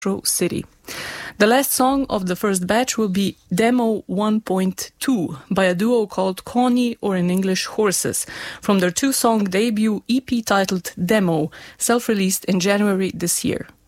City. The last song of the first batch will be Demo 1.2 by a duo called Coney, or in English Horses, from their two-song debut EP titled Demo, self-released in January this year.